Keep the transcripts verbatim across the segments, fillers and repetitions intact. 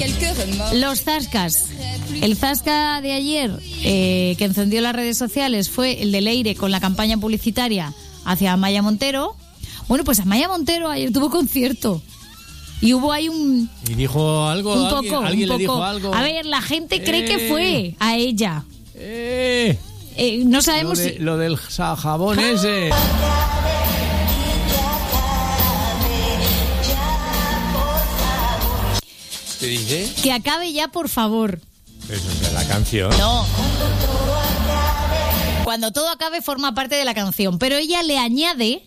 Los zascas. El zasca de ayer eh, que encendió las redes sociales fue el de Leire con la campaña publicitaria hacia Amaya Montero. Bueno, pues Amaya Montero ayer tuvo concierto. Y hubo ahí un... ¿Y dijo algo? Un ¿Alguien, poco, ¿alguien un le poco. dijo algo? A ver, la gente cree eh, que fue a ella. Eh, eh, no sabemos lo de, si... Lo del jabón ¡Ah! ese. ¿Qué dice? Que acabe ya, por favor. Eso es de la canción. No. Cuando todo acabe forma parte de la canción, pero ella le añade...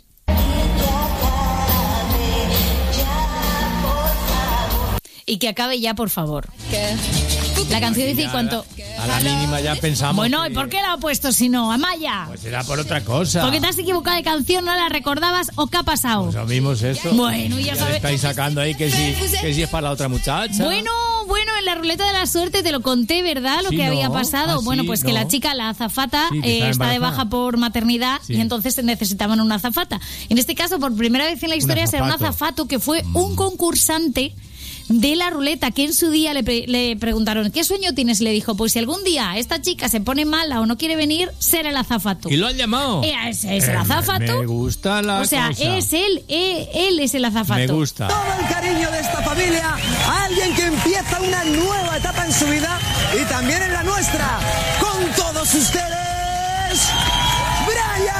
Y que acabe ya, por favor. La canción dice, ¿y cuánto? A la mínima ya pensamos. Bueno, que... ¿y por qué la ha puesto si no? Amaya. Pues será por otra cosa. ¿Porque te has equivocado de canción, no la recordabas o qué ha pasado? Pues lo mismo es eso. Bueno, ya, ya sabes. estáis sacando ahí que sí, que sí es para la otra muchacha. Bueno, bueno, en la ruleta de la suerte te lo conté, ¿verdad? Lo Sí, que no. había pasado. Ah, bueno, sí, pues no. que la chica, la azafata, Sí, que eh, está está de embarazada. baja por maternidad Sí. y entonces necesitaban una azafata. En este caso, por primera vez en la historia, será un azafato. azafato que fue un concursante de la ruleta, que en su día le, pre- le preguntaron ¿qué sueño tienes? Y le dijo, pues si algún día esta chica se pone mala o no quiere venir, será el azafato. ¿Y lo han llamado? Eh, es, es el azafato. Me gusta la O sea, cosa. es él, eh, él es el azafato. Me gusta. Todo el cariño de esta familia a alguien que empieza una nueva etapa en su vida y también en la nuestra. Con todos ustedes, Brian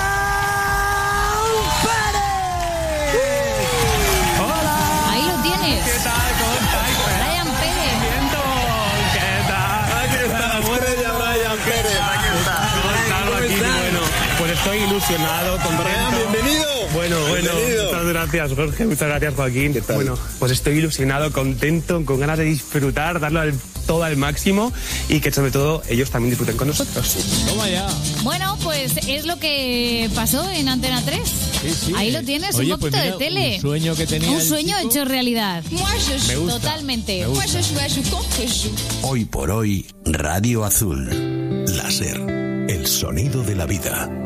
Pérez. Hola. Ahí lo tienes. ¿Qué tal? ¿Cómo estáis? Brian Pérez. Viento. ¿Qué tal? Aquí está, muere ya Brian Pérez, aquí está. ¿Cómo estamos aquí? Bueno, pues estoy ilusionado, contento. Brian, bienvenido. Bueno, bueno, Bienvenido. muchas gracias, Jorge, muchas gracias, Joaquín. ¿Qué tal? Bueno, pues estoy ilusionado, contento, con ganas de disfrutar, darlo al- todo al máximo y que sobre todo ellos también disfruten con nosotros. Toma ya. Bueno, pues es lo que pasó en Antena tres. Sí, sí. Ahí lo tienes, Oye, un poquito pues mira, de tele. Un sueño que tenía Un el sueño chico. hecho realidad. Me gusta. Totalmente. Me gusta. Hoy por hoy, Radio Azul. Láser. El sonido de la vida.